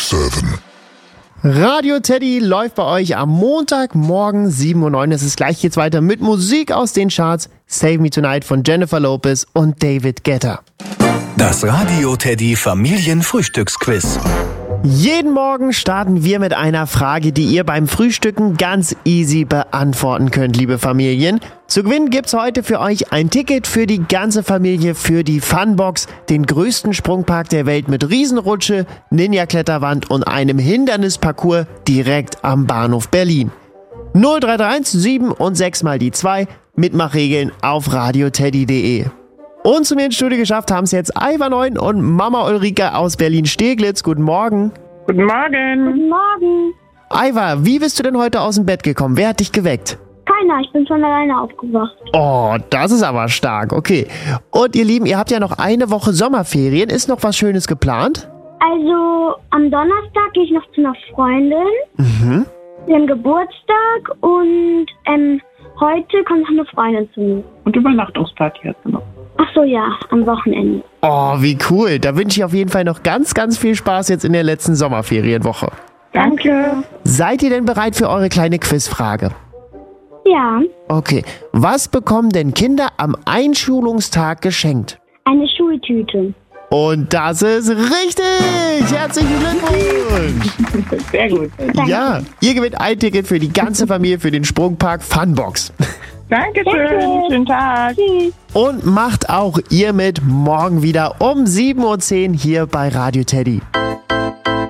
7. Radio Teddy läuft bei euch am Montagmorgen 7:09 Uhr. Es ist gleich geht's weiter mit Musik aus den Charts. Save Me Tonight von Jennifer Lopez und David Guetta. Das Radio Teddy Familienfrühstücksquiz. Jeden Morgen starten wir mit einer Frage, die ihr beim Frühstücken ganz easy beantworten könnt, liebe Familien. Zu gewinnen gibt's heute für euch ein Ticket für die ganze Familie für die Funbox, den größten Sprungpark der Welt mit Riesenrutsche, Ninja-Kletterwand und einem Hindernisparcours direkt am Bahnhof Berlin. 0331 7 und 6 mal die 2, Mitmachregeln auf radioteddy.de. Und zu mir ins Studio geschafft haben es jetzt Iva Neun und Mama Ulrike aus Berlin-Steglitz. Guten Morgen. Guten Morgen. Guten Morgen. Iva, wie bist du denn heute aus dem Bett gekommen? Wer hat dich geweckt? Keiner, ich bin von alleine aufgewacht. Oh, das ist aber stark. Okay. Und ihr Lieben, ihr habt ja noch eine Woche Sommerferien. Ist noch was Schönes geplant? Also, am Donnerstag gehe ich noch zu einer Freundin. Sie haben Geburtstag und heute kommt noch eine Freundin zu mir. Und Übernachtungsparty hast du noch. Ach so, ja, am Wochenende. Oh, wie cool. Da wünsche ich auf jeden Fall noch ganz, ganz viel Spaß jetzt in der letzten Sommerferienwoche. Danke. Seid ihr denn bereit für eure kleine Quizfrage? Ja, Okay. Was bekommen denn Kinder am Einschulungstag geschenkt? eine Schultüte. Und das ist richtig! Herzlichen Glückwunsch! Sehr gut. Danke. Ja, ihr gewinnt ein Ticket für die ganze Familie für den Sprungpark Funbox. Dankeschön. Danke. Schönen Tag. Tschüss. Und macht auch ihr mit morgen wieder um 7:10 Uhr hier bei Radio Teddy.